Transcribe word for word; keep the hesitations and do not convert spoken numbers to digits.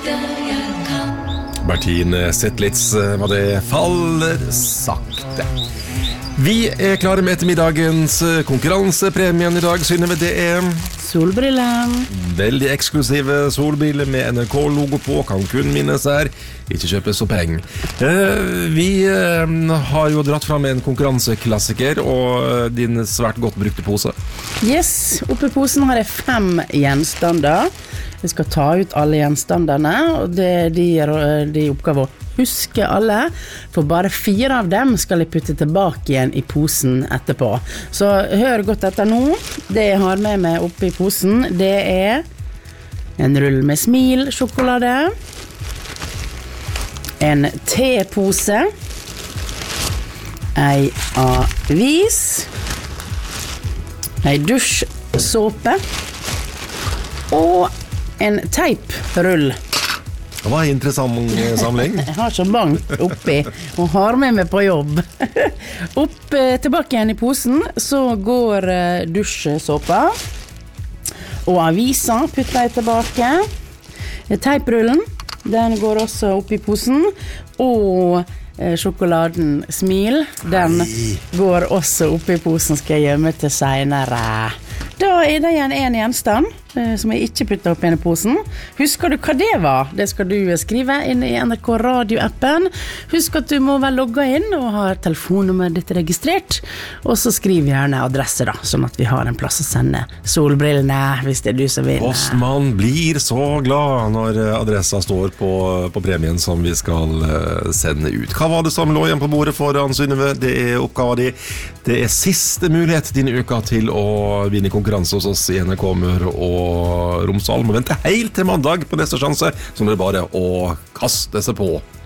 Bertine Zetlitz var det faller sakte. Vi er klare med ettermiddagens konkurransepremien i dag, Synnøve. Det er solbriller. Veldig eksklusive solbriller med N R K-logo på, kan kun minnes her. Ikke kjøpes og peng. Vi har jo dratt fram en konkurranseklassiker og din svært godt brukte pose. Yes, oppe i posen har jeg fem gjenstander. Jeg skal ta ut alle gjenstandene, og det de gir de oppgaver å huske alle, for bare fire av dem skal jeg putte tilbake igjen i posen etterpå. Så hør godt etter nå. Det jeg har med meg oppe i posen, det er en rull med smil-sjokolade, en tepose, ei avis, ei dusjsåpe og en teiprull. Det var en interessant samling. Jeg har så mangt oppi og har med meg på jobb. Opp tilbake igjen i posen, så går dusjsåpa og avisa putter jeg tilbake. Teiprullen, den går også opp i posen, og sjokoladen smil, den går også opp i posen, skal jeg gjemme til senere. Da er det igjen en gjenstand som jeg ikke putter opp i denne posen. Husker du hva det var? Det skal du skrive inn i N R K Radio-appen. Husk at du må vel logge inn og ha telefonnummeret ditt registrert. Og så skriv gjerne adresse da, sånn at vi har en plass å sende solbrillene, hvis det er du som vinner. Postmann blir så glad når adressa står på, på premien som vi skal sende ut. Hva var det som lå igjen på bordet foran, Synnøve? Det er oppgaven din. Det er siste mulighet denne uka til å vinne konkurranse hos oss i N R K Møre og Romsdal. Må vente helt til mandag på neste sjanse, så det er bare å kaste seg på.